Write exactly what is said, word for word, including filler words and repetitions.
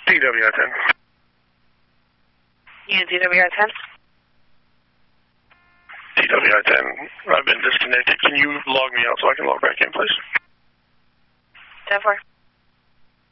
D W I ten. Unit D W I ten. D W I ten, I've been disconnected. Can you log me out so I can log back in, please? ten four.